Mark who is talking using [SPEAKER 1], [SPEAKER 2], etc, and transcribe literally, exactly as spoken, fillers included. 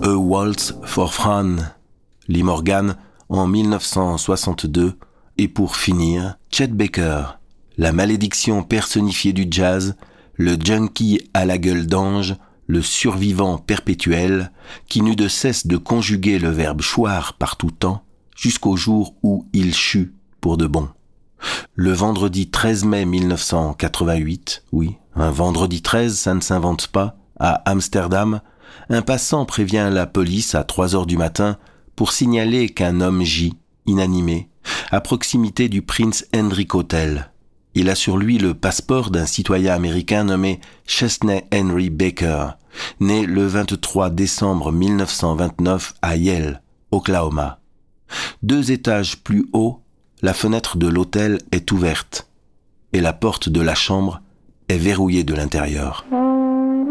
[SPEAKER 1] A Waltz for Fran, Lee Morgan en mille neuf cent soixante-deux, et pour finir, Chet Baker, la malédiction personnifiée du jazz, le junkie à la gueule d'ange, le survivant perpétuel, qui n'eut de cesse de conjuguer le verbe choir par tout temps, jusqu'au jour où il chut pour de bon. Le vendredi treize mai mille neuf cent quatre-vingt-huit, oui, un vendredi treize, ça ne s'invente pas, à Amsterdam, un passant prévient la police à trois heures du matin pour signaler qu'un homme gît, inanimé, à proximité du Prince Hendrik Hotel. Il a sur lui le passeport d'un citoyen américain nommé Chesney Henry Baker, né le vingt-trois décembre mille neuf cent vingt-neuf à Yale, Oklahoma. Deux étages plus haut, la fenêtre de l'hôtel est ouverte et la porte de la chambre est verrouillée de l'intérieur.